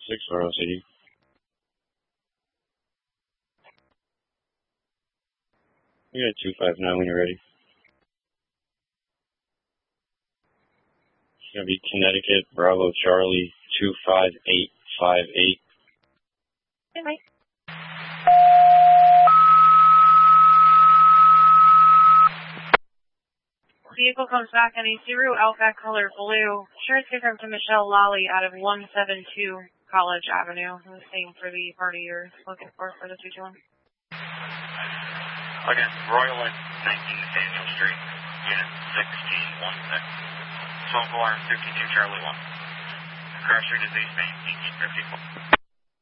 640 City. You got 259 when you're ready. It's going to be Connecticut, Bravo, Charlie, 25858. Good night. Vehicle comes back in a Subaru Outback color blue. Insurance confirmed to Michelle Lally out of 172 College Avenue. The same for the party you're looking for the 221. Again, Royal Inn, 19 Nathaniel Street, unit 1616. Smoke alarm 52 Charlie 1. Cross street is East Main, 1854.